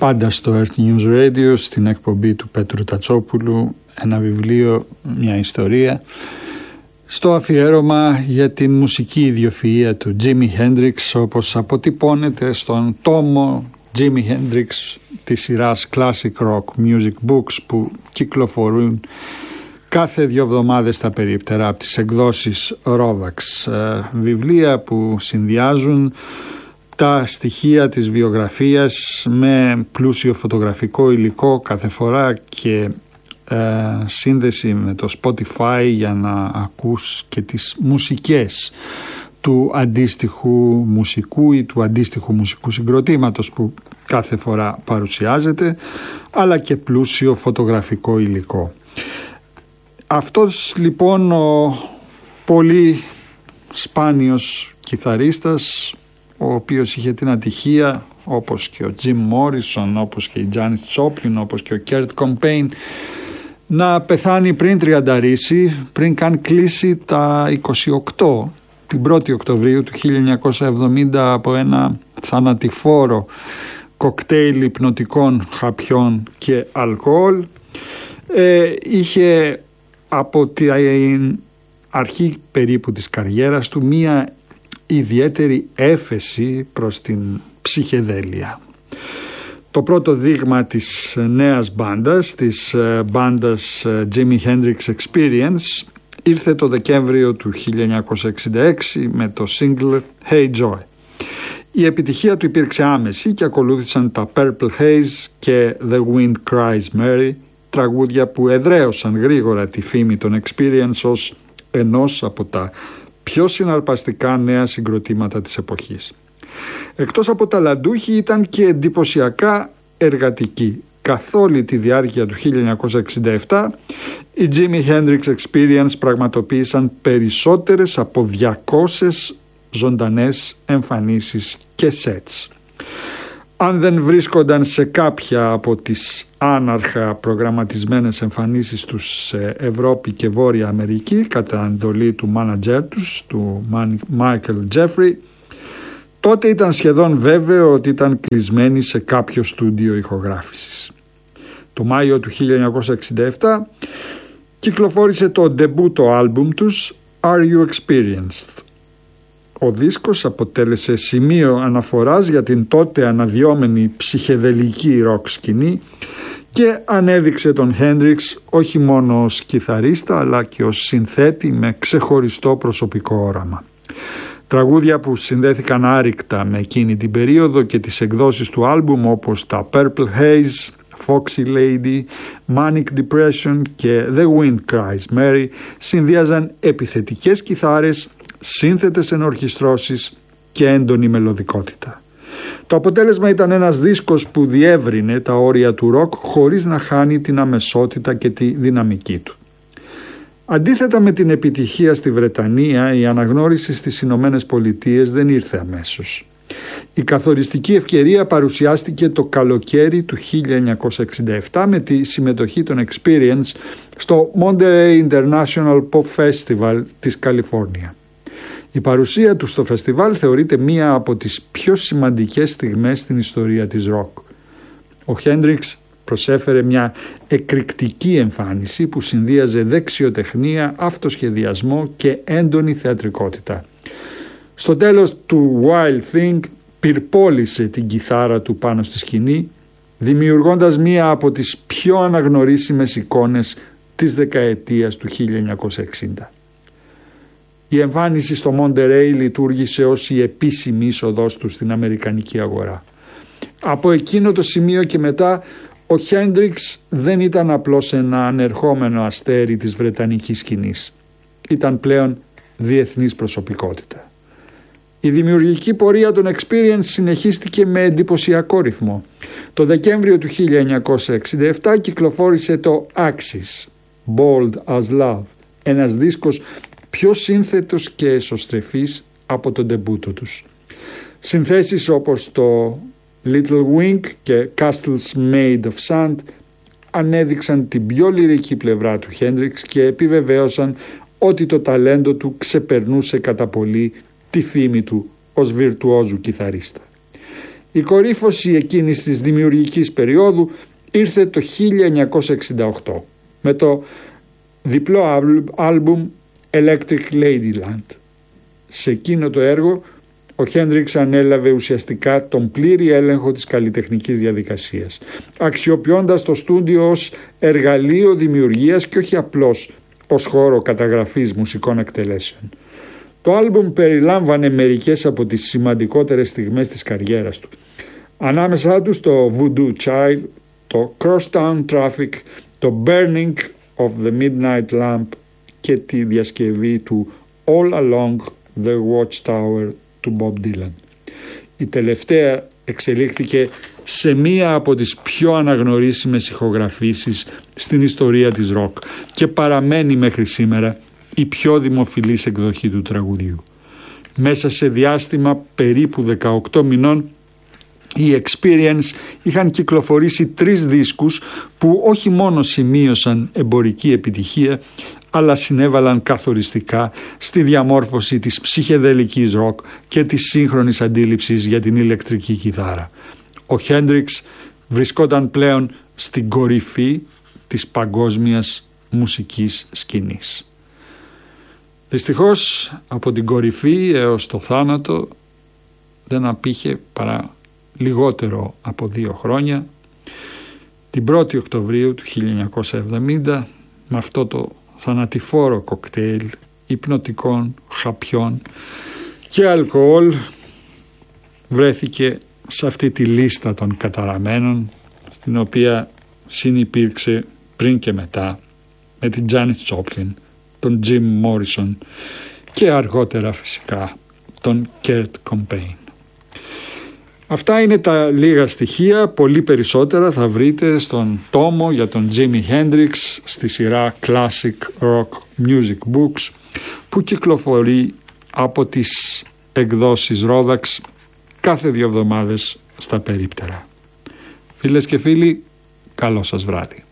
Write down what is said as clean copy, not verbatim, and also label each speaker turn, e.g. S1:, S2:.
S1: πάντα στο Earth News Radio, στην εκπομπή του Πέτρου Τατσόπουλου, ένα βιβλίο, μια ιστορία, στο αφιέρωμα για την μουσική ιδιοφυΐα του Jimi Hendrix, όπως αποτυπώνεται στον τόμο Jimi Hendrix της σειράς Classic Rock Music Books που κυκλοφορούν κάθε 2 εβδομάδες τα περίπτερα από τις εκδόσεις Rodax. Βιβλία που συνδυάζουν τα στοιχεία της βιογραφίας με πλούσιο φωτογραφικό υλικό κάθε φορά και σύνδεση με το Spotify για να ακούς και τις μουσικές του αντίστοιχου μουσικού ή του αντίστοιχου μουσικού συγκροτήματος που κάθε φορά παρουσιάζεται, αλλά και πλούσιο φωτογραφικό υλικό. Αυτός λοιπόν ο πολύ σπάνιος κιθαρίστας, ο οποίος είχε την ατυχία, όπως και ο Jim Morrison, όπως και η Janis Joplin, όπως και ο Kurt Cobain, να πεθάνει πριν τριανταρίσει, πριν καν κλείσει τα 28, την 1η Οκτωβρίου του 1970, από ένα θανατηφόρο κοκτέιλ υπνοτικών χαπιών και αλκοόλ. Είχε από την αρχή περίπου της καριέρας του μία ιδιαίτερη έφεση προς την ψυχεδέλεια. Το πρώτο δείγμα της νέας μπάντας, της μπάντας Jimi Hendrix Experience, ήρθε το Δεκέμβριο του 1966 με το single Hey Joy. Η επιτυχία του υπήρξε άμεση και ακολούθησαν τα Purple Haze και The Wind Cries Mary, τραγούδια που εδραίωσαν γρήγορα τη φήμη των Experience ως ενός από τα πιο συναρπαστικά νέα συγκροτήματα της εποχής. Εκτός από ταλαντούχοι ήταν και εντυπωσιακά εργατικοί. Καθ' όλη τη διάρκεια του 1967 οι Jimi Hendrix Experience πραγματοποίησαν περισσότερες από 200 ζωντανές εμφανίσεις και σετς. Αν δεν βρίσκονταν σε κάποια από τις άναρχα προγραμματισμένες εμφανίσεις τους σε Ευρώπη και Βόρεια Αμερική κατά εντολή του μάνατζερ τους, του Michael Jeffrey, τότε ήταν σχεδόν βέβαιο ότι ήταν κλεισμένοι σε κάποιο στούντιο ηχογράφησης. Το Μάιο του 1967 κυκλοφόρησε το ντεμπούτο άλμπουμ τους Are You Experienced. Ο δίσκος αποτέλεσε σημείο αναφοράς για την τότε αναδυόμενη ψυχεδελική ροκ σκηνή και ανέδειξε τον Hendrix όχι μόνο ως κιθαρίστα αλλά και ως συνθέτη με ξεχωριστό προσωπικό όραμα. Τραγούδια που συνδέθηκαν άρρηκτα με εκείνη την περίοδο και τις εκδόσεις του άλμπουμ, όπως τα Purple Haze, Foxy Lady, Manic Depression και The Wind Cries Mary, συνδύαζαν επιθετικές κιθάρες, σύνθετες ενορχιστρώσεις και έντονη μελωδικότητα. Το αποτέλεσμα ήταν ένας δίσκος που διεύρυνε τα όρια του ροκ χωρίς να χάνει την αμεσότητα και τη δυναμική του. Αντίθετα με την επιτυχία στη Βρετανία, η αναγνώριση στις Ηνωμένες Πολιτείες δεν ήρθε αμέσως. Η καθοριστική ευκαιρία παρουσιάστηκε το καλοκαίρι του 1967 με τη συμμετοχή των Experience στο Monterey International Pop Festival της Καλιφόρνια. Η παρουσία του στο φεστιβάλ θεωρείται μία από τις πιο σημαντικές στιγμές στην ιστορία της ροκ. Ο Hendrix προσέφερε μια εκρηκτική εμφάνιση που συνδύαζε δεξιοτεχνία, αυτοσχεδιασμό και έντονη θεατρικότητα. Στο τέλος του Wild Thing πυρπόλησε την κιθάρα του πάνω στη σκηνή, δημιουργώντας μία από τις πιο αναγνωρίσιμες εικόνες της δεκαετίας του 1960. Η εμφάνιση στο Monterey λειτουργήσε ως η επίσημη είσοδός του στην αμερικανική αγορά. Από εκείνο το σημείο και μετά ο Hendrix δεν ήταν απλώς ένα ανερχόμενο αστέρι της βρετανικής σκηνής. Ήταν πλέον διεθνής προσωπικότητα. Η δημιουργική πορεία των Experience συνεχίστηκε με εντυπωσιακό ρυθμό. Το Δεκέμβριο του 1967 κυκλοφόρησε το Axis, Bold as Love, ένας δίσκος πιο σύνθετος και εσωστρεφής από τον ντεμπούτο τους. Συνθέσεις όπως το Little Wing και Castles Made of Sand ανέδειξαν την πιο λυρική πλευρά του Hendrix και επιβεβαίωσαν ότι το ταλέντο του ξεπερνούσε κατά πολύ τη φήμη του ως βιρτουόζου κιθαρίστα. Η κορύφωση εκείνης της δημιουργικής περίοδου ήρθε το 1968 με το διπλό άλμπουμ Electric Ladyland. Σε εκείνο το έργο ο Χέντριξ ανέλαβε ουσιαστικά τον πλήρη έλεγχο της καλλιτεχνικής διαδικασίας, αξιοποιώντας το στούντιο ως εργαλείο δημιουργίας και όχι απλώς ως χώρο καταγραφής μουσικών εκτελέσεων. Το άλμπουμ περιλάμβανε μερικές από τις σημαντικότερες στιγμές της καριέρας του. Ανάμεσά τους το Voodoo Child, το Crosstown Traffic, το Burning of the Midnight Lamp και τη διασκευή του All Along the Watchtower του Bob Dylan. Η τελευταία εξελίχθηκε σε μία από τις πιο αναγνωρίσιμες ηχογραφήσεις στην ιστορία της ροκ και παραμένει μέχρι σήμερα η πιο δημοφιλής εκδοχή του τραγουδιού. Μέσα σε διάστημα περίπου 18 μηνών οι Experience είχαν κυκλοφορήσει 3 δίσκους που όχι μόνο σημείωσαν εμπορική επιτυχία, αλλά συνέβαλαν καθοριστικά στη διαμόρφωση της ψυχεδελικής ροκ και της σύγχρονης αντίληψης για την ηλεκτρική κιθάρα. Ο Χέντριξ βρισκόταν πλέον στην κορυφή της παγκόσμιας μουσικής σκηνής. Δυστυχώς από την κορυφή έως το θάνατο δεν απήχε παρά λιγότερο από 2 χρόνια. Την 1η Οκτωβρίου του 1970, με αυτό το θανατηφόρο κοκτέιλ υπνοτικών χαπιών και αλκοόλ, βρέθηκε σε αυτή τη λίστα των καταραμένων, στην οποία συνυπήρξε πριν και μετά με την Janis Joplin, τον Jim Morrison και αργότερα φυσικά τον Kurt Cobain. Αυτά είναι τα λίγα στοιχεία, πολύ περισσότερα θα βρείτε στον τόμο για τον Jimi Hendrix στη σειρά Classic Rock Music Books που κυκλοφορεί από τις εκδόσεις Rodax κάθε 2 εβδομάδες στα περίπτερα. Φίλες και φίλοι, καλό σας βράδυ.